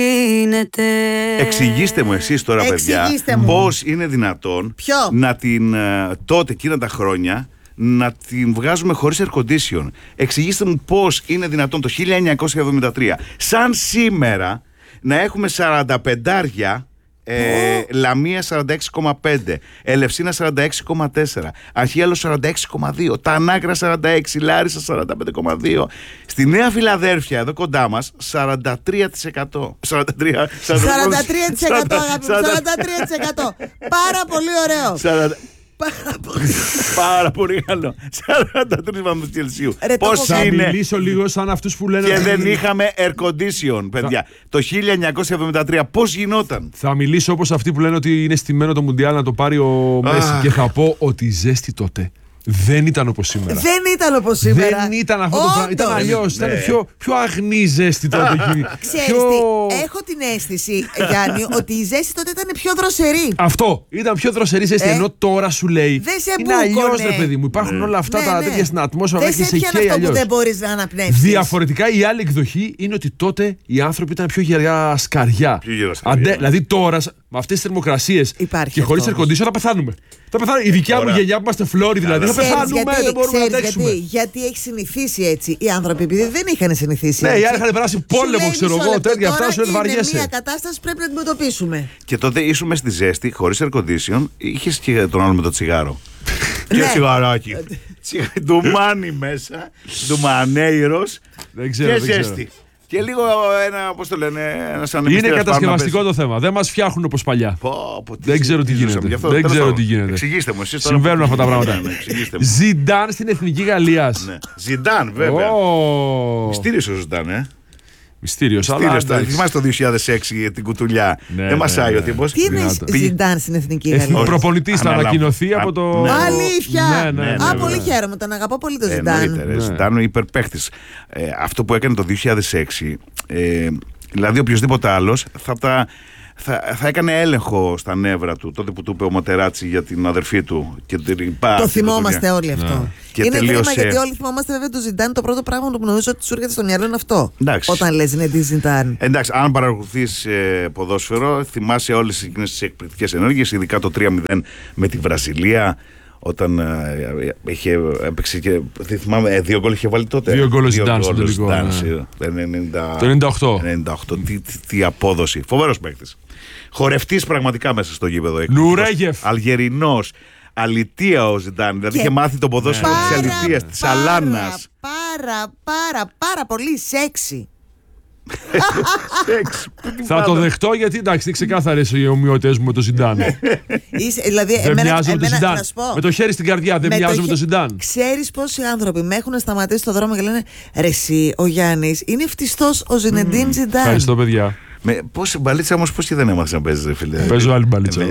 Εξηγήστε μου εσείς τώρα, παιδιά, πώς είναι δυνατόν να την τότε εκείνα τα χρόνια να την βγάζουμε χωρίς air condition. Εξηγήστε μου πώς είναι δυνατόν το 1973 σαν σήμερα να έχουμε 45 Λαμία 46,5, Ελευσίνα 46,4, Αρχιέλο 46,2, Τανάκρα 46, Λάρισα 45,2, στη Νέα Φιλαδέλφια εδώ κοντά μας 43%. 43%, αγάπη μου, 43%. Πάρα πολύ ωραίο. Πάρα πολύ καλό. 43 βαθμούς Κελσίου. Πώς είναι. Θα μιλήσω λίγο σαν αυτούς που λένε. Και δεν είχαμε air condition, παιδιά. Το 1973 πώς γινόταν. Θα μιλήσω όπως αυτοί που λένε ότι είναι στημένο το Μουντιάλ να το πάρει ο Μέση. Και θα πω ότι η ζέστη τότε δεν ήταν όπως σήμερα. Δεν ήταν όπως σήμερα. Δεν ήταν αυτό το πράγμα. Ήταν αλλιώς. Ήταν πιο αγνή ζέστη τότε. Ξέρεις τι, έχω την αίσθηση, Γιάννη, ότι η ζέστη τότε ήταν πιο δροσερή. Αυτό. Ήταν πιο δροσερή ζέστη. Ενώ τώρα σου λέει. Δεν σε είναι αλλιώς, ρε παιδί μου. Υπάρχουν όλα αυτά τα τέτοια στην ατμόσφαιρα και σε καίει αλλιώς. Αυτό που δεν μπορείς να αναπνεύσεις. Διαφορετικά η άλλη εκδοχή είναι ότι τότε οι άνθρωποι ήταν πιο γερά σκαριά. Δηλαδή τώρα με αυτές τις θερμοκρασίες και χωρίς air condition θα πεθάνουμε. Η δικιά μου γενιά που είμαστε φλόροι δηλαδή θα πεθάνουμε, δεν μπορούμε να αντέξουμε. Γιατί έχει συνηθίσει έτσι οι άνθρωποι, επειδή δεν είχαν συνηθίσει. Ναι, οι άλλοι είχαν περάσει πόλεμο, ξέρω εγώ, τέτοια αυτά σου βαριέσαι. Είναι μια κατάσταση που πρέπει να αντιμετωπίσουμε. Και τότε ήσουν μες στη ζέστη, χωρίς air condition, είχες και τον άλλο με το τσιγάρο. Και τσιγαράκι. Ντουμάνι μέσα, ντουμανέιρος και ζέστη. Και λίγο ένα, πώς το λένε, ένας ανεμιστήρας. Είναι κατασκευαστικό το θέμα. Δεν μας φτιάχνουν όπως παλιά. Δεν ξέρω τι γίνεται. Δεν ξέρω τι γίνεται. Εξηγήστε μου εσείς. Συμβαίνουν αυτά τα πράγματα. Ζιντάν στην Εθνική Γαλλίας. Ζιντάν, βέβαια. Μυστήριος ο Ζιντάν, Μυστήριος, αλλά. Θυμάστε το 2006 την κουτουλιά. Δεν μασάει ο τύπος. Τι είναι Ζιντάν στην Εθνική Γαλλία. Ο προπονητής θα ανακοινωθεί από το. Αλήθεια! Πολύ χαίρομαι, τον αγαπώ πολύ το Ζιντάν. Ζιντάν ο υπερπαίχτης. Αυτό που έκανε το 2006, δηλαδή οποιοδήποτε άλλος θα έκανε έλεγχο στα νεύρα του τότε που του είπε ο Ματεράτσι για την αδερφή του. Το θυμόμαστε όλοι αυτό. Και είναι κρίμα γιατί όλοι θυμόμαστε βέβαια το Ζιντάν. Το πρώτο πράγμα που νομίζω ότι σου έρχεται στο μυαλό είναι αυτό. Εντάξει. Όταν λες είναι τη Ζιντάν. Εντάξει, αν παρακολουθείς ποδόσφαιρο, θυμάσαι όλες εκείνες τις εκπληκτικές ενέργειες, ειδικά το 3-0 με τη Βραζιλία. Όταν έπαιξε και δεν θυμάμαι, 2 γκολ είχε βάλει τότε. 2 γκολ Ζιντάν στο τελικό. Το 98. Τι απόδοση. Φοβερός παίκτης. Χορευτής πραγματικά μέσα στο γήπεδο. Νουρέγεφ. Αλγερινός. Αλητία ο Ζιντάν. Δηλαδή είχε μάθει το ποδόσφαιρο της αλητίας, της Αλάνας. Πάρα πολύ σεξι. Θα το δεχτώ γιατί εντάξει είναι ξεκάθαρες οι ομοιότητες μου με το Ζιντάν. Δηλαδή δεν μοιάζω με το Ζιντάν. Με το χέρι στην καρδιά δεν μοιάζω με το Ζιντάν. Ξέρεις πόσοι άνθρωποι με έχουν σταματήσει στο δρόμο και λένε ρε εσύ ο Γιάννης είναι ευτυχώς ο Ζινεντίν Ζιντάν. Ευχαριστώ παιδιά. Πόση μπαλίτσα όμως πώς και δεν έμαθες να παίζεις, φίλε. Παίζω άλλη μπαλίτσα.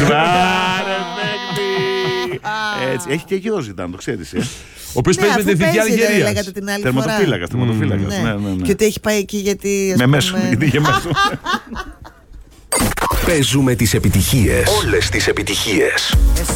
Έτσι, έχει και γιο Ζιντάν, το ξέρεις. Ο οποίος παίζει με την Εθνική Αλγερία. Τερματοφύλακας. Και ότι έχει πάει εκεί γιατί. Με μέσο. Παίζουμε τις επιτυχίες. Όλες τις επιτυχίες.